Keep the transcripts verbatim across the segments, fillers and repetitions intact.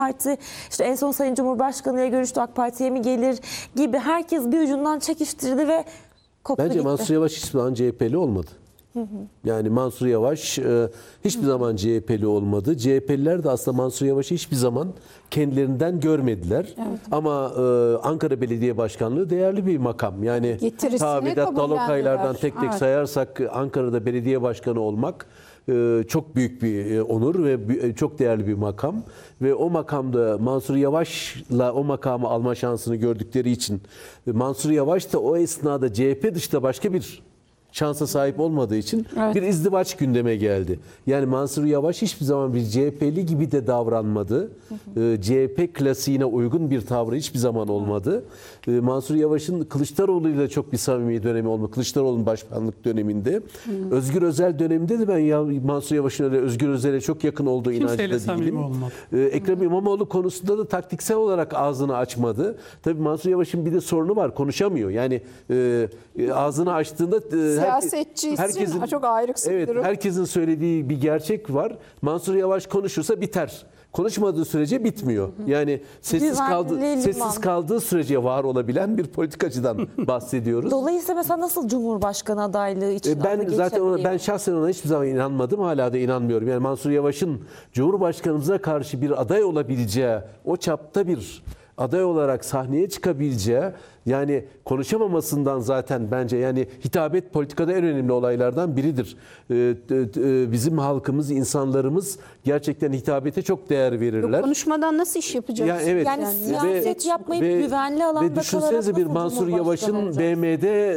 Parti, işte en son Sayın Cumhurbaşkanı ile görüştü, AK Parti'ye mi gelir gibi herkes bir ucundan çekiştirdi ve koptu Bence gitti. Mansur Yavaş hiçbir zaman C H P'li olmadı. Hı hı. Yani Mansur Yavaş e, hiçbir hı hı. zaman C H P'li olmadı. C H P'liler de aslında Mansur Yavaş'ı hiçbir zaman kendilerinden görmediler. Evet. Ama e, Ankara Belediye Başkanlığı değerli bir makam. Yani ta Vedat Dalokaylar'dan tek tek evet. sayarsak Ankara'da belediye başkanı olmak çok büyük bir onur ve çok değerli bir makam ve o makamda Mansur Yavaş'la o makamı alma şansını gördükleri için Mansur Yavaş da o esnada C H P dışında başka bir şansa sahip olmadığı için evet. bir izdivaç gündeme geldi. Yani Mansur Yavaş hiçbir zaman bir C H P'li gibi de davranmadı. Hı hı. C H P klasiğine uygun bir tavrı hiçbir zaman olmadı. Hı. Mansur Yavaş'ın Kılıçdaroğlu ile çok bir samimi dönemi olmadı. Kılıçdaroğlu'nun başkanlık döneminde. Hı. Özgür Özel döneminde de ben ya Mansur Yavaş'ın öyle Özgür Özel'e çok yakın olduğu inancında değilim. Ekrem İmamoğlu konusunda da taktiksel olarak ağzını açmadı. Tabii Mansur Yavaş'ın bir de sorunu var. Konuşamıyor. Yani e, ağzını açtığında e, siyasetçi herkesin çok ayrıksın evet, durum. Herkesin söylediği bir gerçek var. Mansur Yavaş konuşursa biter. Konuşmadığı sürece bitmiyor. Yani sessiz kaldı, sessiz kaldığı sürece var olabilen bir politikacıdan bahsediyoruz. Dolayısıyla mesela nasıl Cumhurbaşkanı adaylığı için ben zaten ona, ben şahsen ona hiçbir zaman inanmadım. Hala da inanmıyorum. Yani Mansur Yavaş'ın Cumhurbaşkanımıza karşı bir aday olabileceği, o çapta bir aday olarak sahneye çıkabileceği, yani konuşamamasından zaten bence yani hitabet politikada en önemli olaylardan biridir. Ee, bizim halkımız, insanlarımız gerçekten hitabete çok değer verirler. Yok, konuşmadan nasıl iş yapacağız? Yani, evet. yani siyaset ve, yapmayıp ve, güvenli alanda ve düşünsenize bir Mansur Yavaş'ın B M'de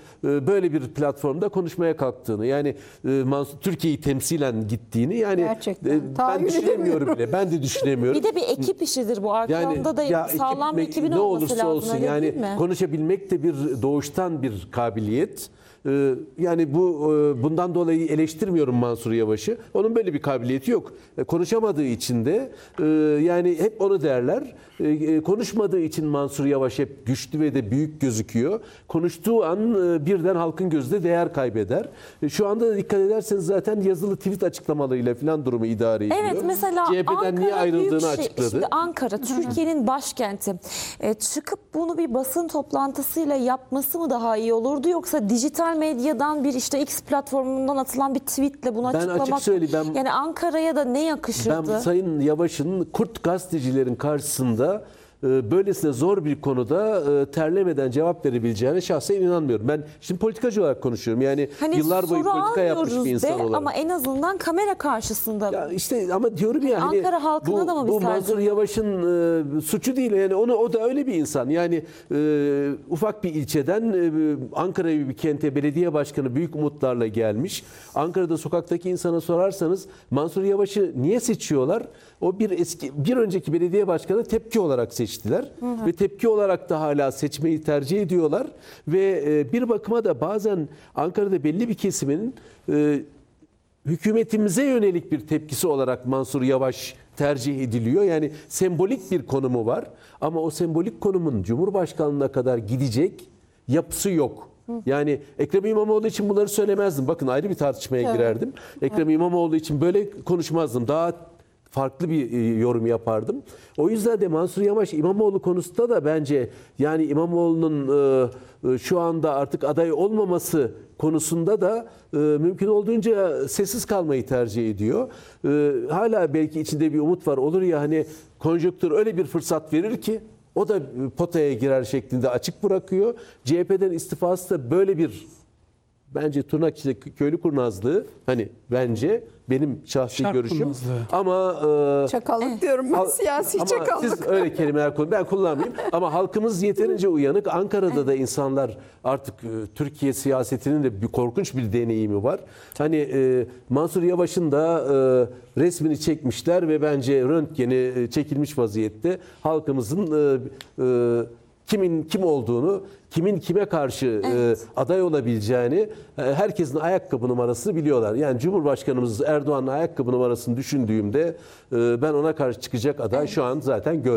e, böyle bir platformda konuşmaya kalktığını, yani e, Mansur Türkiye'yi temsilen gittiğini, yani e, ben düşünemiyorum bile. Ben de düşünemiyorum. Bir de bir ekip işidir bu. Arkanda yani, da ya, sağlam ekip, bir ekibin ne olması olursa lazım. Olsun, yani konuşabilmek de bir doğuştan bir kabiliyet. Yani bu bundan dolayı eleştirmiyorum Mansur Yavaş'ı. Onun böyle bir kabiliyeti yok. Konuşamadığı için de yani hep onu derler. Konuşmadığı için Mansur Yavaş hep güçlü ve de büyük gözüküyor. Konuştuğu an birden halkın gözünde değer kaybeder. Şu anda da dikkat ederseniz zaten yazılı tweet açıklamalarıyla falan durumu idare ediyor. Evet, mesela C H P'den Ankara niye ayrıldığını şey, açıkladı. Şimdi Ankara, Türkiye'nin başkenti. E, çıkıp bunu bir basın toplantısıyla yapması mı daha iyi olurdu, yoksa dijital medyadan bir işte X platformundan atılan bir tweetle bunu ben açıklamak açık söyleyeyim, ben, yani Ankara'ya da ne yakışırdı? Ben Sayın Yavaş'ın kurt gazetecilerin karşısında böylesine zor bir konuda terlemeden cevap verebileceğine şahsen inanmıyorum. Ben şimdi politikacı olarak konuşuyorum. Yani hani yıllar boyu politika yapmış bir insan de, olarak. Ama en azından kamera karşısında. Ya işte ama diyorum ya hani Ankara halkına bu, da mı bu Mansur Yavaş'ın e, suçu değil. Yani onu o da öyle bir insan. Yani e, ufak bir ilçeden e, Ankara gibi bir kente belediye başkanı büyük umutlarla gelmiş. Ankara'da sokaktaki insana sorarsanız Mansur Yavaş'ı niye seçiyorlar? O bir eski bir önceki belediye başkanı tepki olarak seçtiler. Hı hı. Ve tepki olarak da hala seçmeyi tercih ediyorlar ve e, bir bakıma da bazen Ankara'da belli bir kesimin e, hükümetimize yönelik bir tepkisi olarak Mansur Yavaş tercih ediliyor. Yani sembolik bir konumu var ama o sembolik konumun Cumhurbaşkanlığına kadar gidecek yapısı yok. Yani Ekrem İmamoğlu için bunları söylemezdim. Bakın ayrı bir tartışmaya evet. girerdim. Ekrem İmamoğlu için böyle konuşmazdım. Daha farklı bir yorum yapardım. O yüzden de Mansur Yavaş İmamoğlu konusunda da bence yani İmamoğlu'nun e, şu anda artık aday olmaması konusunda da e, mümkün olduğunca sessiz kalmayı tercih ediyor. E, hala belki içinde bir umut var. Olur ya hani konjonktür öyle bir fırsat verir ki o da potaya girer şeklinde açık bırakıyor. C H P'den istifası da böyle bir bence tırnak içinde köylü kurnazlığı, hani bence benim şahsi Şark görüşüm. Kurnazlığı. Ama e, çakallık diyorum ben, siyasi ama çakallık. Siz öyle kelimeler kullanın, ben kullanmayayım. Ama halkımız yeterince uyanık. Ankara'da da insanlar artık e, Türkiye siyasetinin de bir korkunç bir deneyimi var. Hani e, Mansur Yavaş'ın da e, resmini çekmişler ve bence röntgeni çekilmiş vaziyette halkımızın e, e, kimin kim olduğunu, kimin kime karşı evet. e, aday olabileceğini, e, herkesin ayakkabı numarasını biliyorlar. Yani Cumhurbaşkanımız Erdoğan'ın ayakkabı numarasını düşündüğümde e, ben ona karşı çıkacak aday evet. şu an zaten görmüyorum.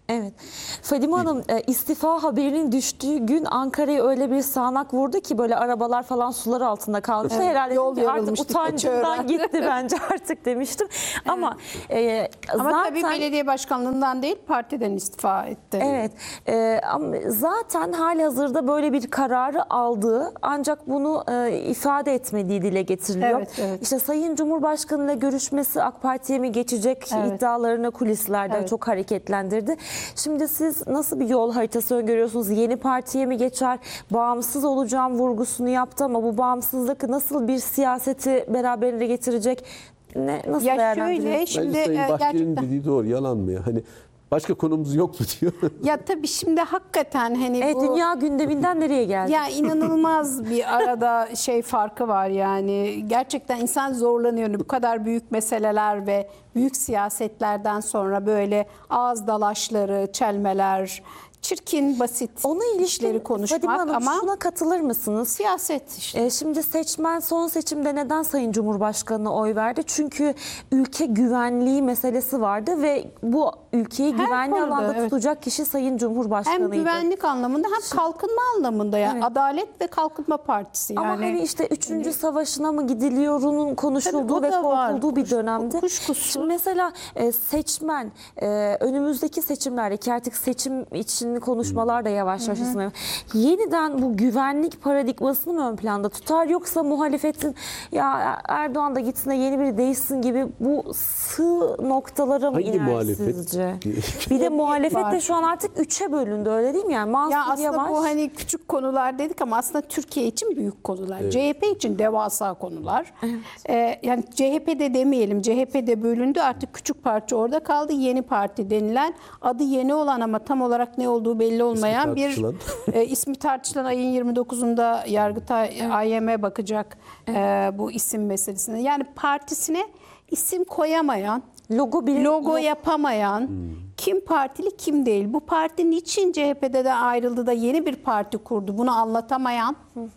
Evet. Fadime Hanım e, istifa haberinin düştüğü gün Ankara'ya öyle bir sağanak vurdu ki böyle arabalar falan sular altında kalmıştı. Evet, Herhalde yol dedim ki artık yorulmuştu, utancımdan kaçıyorum. gitti bence artık demiştim. Ama e, Ama zaten tabii belediye başkanlığından değil partiden istifa etti. evet e, ama zaten halihazırda böyle bir kararı aldığı ancak bunu e, ifade etmediği dile getiriliyor. Evet, evet. İşte Sayın Cumhurbaşkanı ile görüşmesi AK Parti'ye mi geçecek Evet. iddialarını kulislerde Evet. çok hareketlendirdi. Şimdi siz nasıl bir yol haritası öngörüyorsunuz? Yeni partiye mi geçer? Bağımsız olacağım vurgusunu yaptı ama bu bağımsızlık nasıl bir siyaseti beraberinde getirecek? Ne, nasıl Ya değerlendiriyorsunuz? şöyle şimdi Bence Sayın e, Bahçeli'nin gerçekten dediği doğru, yalan mı ya? Hani başka konumuz yok mu diyor. ya tabii şimdi hakikaten hani Evet, bu dünya gündeminden nereye geldi? ya inanılmaz bir arada şey farkı var yani. Gerçekten insan zorlanıyor. Bu kadar büyük meseleler ve büyük siyasetlerden sonra böyle ağız dalaşları, çelmeler, çirkin, basit Ona işleri ilişkin konuşmak Fadime Hanım ama şuna katılır mısınız? siyaset işte. E, şimdi seçmen son seçimde neden Sayın Cumhurbaşkanı'na oy verdi? Çünkü ülke güvenliği meselesi vardı ve bu ülkeyi Her güvenli konuda, alanda evet. tutacak kişi Sayın Cumhurbaşkanı'ydı. Hem güvenlik anlamında hem kalkınma anlamında yani Evet. Adalet ve Kalkınma Partisi yani. Ama hani işte üçüncü savaşına mı gidiliyorunun konuşulduğu Tabii o ve da var. korkulduğu bir Kuş- dönemde. kuşkusuz. Şimdi mesela e, seçmen e, önümüzdeki seçimlerde ki artık seçim için konuşmalar da yavaş yavaş ısınıyor. Yeniden bu güvenlik paradigmasını mı ön planda tutar yoksa muhalefetin ya Erdoğan da gitsin de yeni biri değişsin gibi bu sığ noktalara mı Hangi iner muhalefet? sizce? Bir de muhalefet de var. şu an artık üçe bölündü öyle değil mi? Yani Mansur Ya aslında Yavaş. bu hani küçük konular dedik ama aslında Türkiye için büyük konular. C H P için devasa konular. Ee, yani C H P'de demeyelim. C H P'de bölündü artık küçük parça orada kaldı. Yeni Parti denilen adı yeni olan ama tam olarak ne olduğu belli olmayan bir tartışılan. e, ismi tartışılan ayın yirmi dokuzunda Yargıtay A Y M bakacak e, bu isim meselesine. Yani partisine isim koyamayan, Logo bile logo yok. yapamayan, kim partili kim değil. Bu parti niçin C H P'de de ayrıldı da yeni bir parti kurdu bunu anlatamayan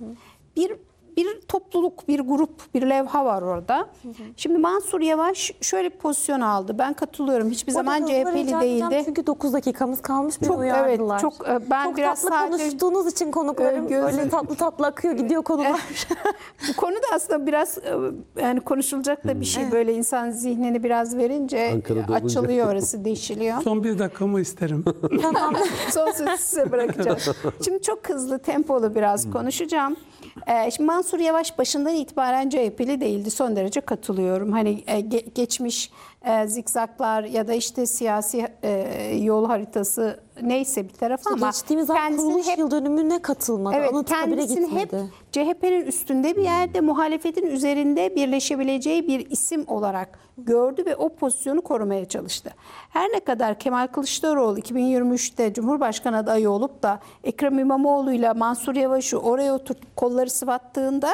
bir bir topluluk, bir grup, bir levha var orada. Şimdi Mansur Yavaş şöyle bir pozisyon aldı. Ben katılıyorum. Hiçbir Orada zaman hızlı C H P'li rica edeceğim değildi. Çünkü dokuz dakikamız kalmış. Beni Çok, uyardılar. evet, çok, e, ben çok biraz tatlı sadece- konuştuğunuz için konuklarım Ee, gözüm- böyle tatlı tatlı akıyor gidiyor konular. Bu konu da aslında biraz e, yani konuşulacak da bir şey. Böyle insan zihnini biraz verince Ankara'da olunca. açılıyor orası, değişiliyor. Son bir dakikamı isterim. Tamam. Son sözü size bırakacağım. Şimdi çok hızlı, tempolu biraz konuşacağım. Ee, şimdi Mansur Yavaş başından itibaren C H P'li değildi. Son derece katılıyorum. Hani e, ge- geçmiş e, zikzaklar ya da işte siyasi e, yol haritası neyse bir tarafı ama Geçtiğimiz ay kendisini kuruluş hep yıl dönümüne katılmadı. Evet, Anıtkabir'e kendisini hep gitmedi. C H P'nin üstünde bir yerde, muhalefetin üzerinde birleşebileceği bir isim olarak gördü ve o pozisyonu korumaya çalıştı. Her ne kadar Kemal Kılıçdaroğlu iki bin yirmi üçte Cumhurbaşkanı adayı olup da Ekrem İmamoğlu'yla Mansur Yavaş'ı oraya oturtup kolları sıvattığında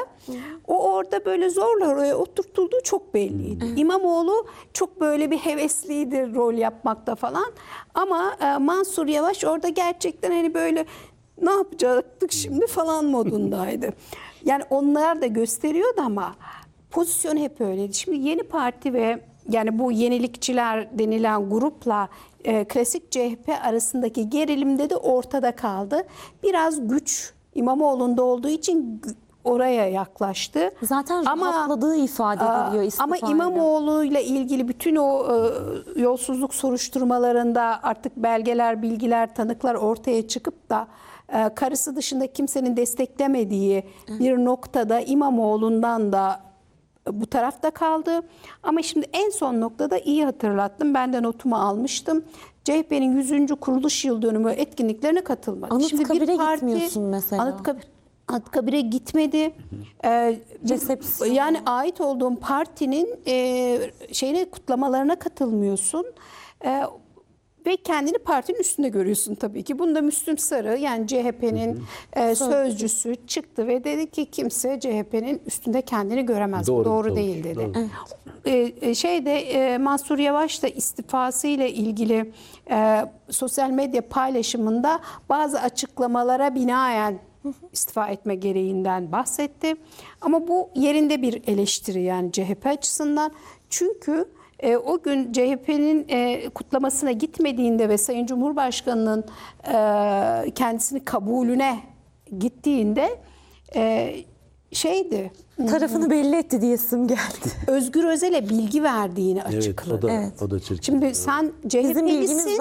o orada böyle zorla oraya oturtulduğu çok belliydi. İmamoğlu çok böyle bir hevesliydi rol yapmakta falan ama e, Mansur Yavaş orada gerçekten hani böyle ne yapacaktık şimdi falan modundaydı. Yani onlar da gösteriyordu ama pozisyon hep öyleydi. Şimdi yeni parti ve yani bu yenilikçiler denilen grupla e, klasik C H P arasındaki gerilimde de ortada kaldı. Biraz güç İmamoğlu'nda olduğu için gü- oraya yaklaştı. Zaten Ama- rahatladığı ifade Aa, ediliyor Ama istifayla. İmamoğlu'yla ilgili bütün o e, yolsuzluk soruşturmalarında artık belgeler, bilgiler, tanıklar ortaya çıkıp da e, karısı dışında kimsenin desteklemediği bir noktada İmamoğlu'ndan da bu tarafta kaldı. Ama şimdi en son noktada iyi hatırlattım. Ben de notumu almıştım. C H P'nin yüzüncü kuruluş yıl dönümü etkinliklerine katılmadı. Anıtkabir'e gitmiyorsun mesela. Anıtkabir, Anıtkabir'e gitmedi. Ee, Resepsiyon. yani ait olduğun partinin e, şeyine kutlamalarına katılmıyorsun. E, ve kendini partinin üstünde görüyorsun tabii ki. Bunda Müslüm Sarı yani C H P'nin e, sözcüsü çıktı ve dedi ki kimse C H P'nin üstünde kendini göremez. Bu Doğru, doğru doğru. değil dedi. Doğru. E, e, şeyde e, Mansur Yavaş da istifası ile ilgili e, sosyal medya paylaşımında bazı açıklamalara binaen istifa etme gereğinden bahsetti. Ama bu yerinde bir eleştiri yani C H P açısından. Çünkü e, o gün C H P'nin e, kutlamasına gitmediğinde ve Sayın Cumhurbaşkanı'nın e, kendisini kabulüne gittiğinde e, şeydi, Tarafını belli etti diyesim geldi. Özgür Özel'e bilgi verdiğini Evet, açıkladı. o da Evet. o da çirkin. Şimdi sen Bizim bilgimiz C H P'lisin.